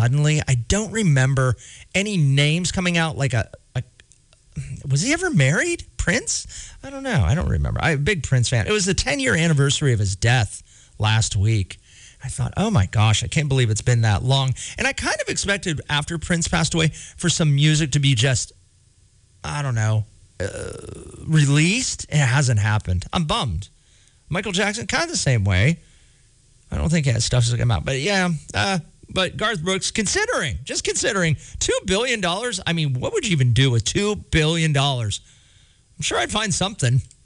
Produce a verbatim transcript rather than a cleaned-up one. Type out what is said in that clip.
suddenly. I don't remember any names coming out like a, a was he ever married? Prince? I don't know. I don't remember. I'm a big Prince fan. It was the ten-year anniversary of his death last week. I thought, oh my gosh, I can't believe it's been that long. And I kind of expected after Prince passed away for some music to be just, I don't know, uh, released. It hasn't happened. I'm bummed. Michael Jackson, kind of the same way. I don't think his stuff's going to come out. But yeah, uh, but Garth Brooks, considering, just considering, two billion dollars, I mean, what would you even do with two billion dollars? I'm sure I'd find something.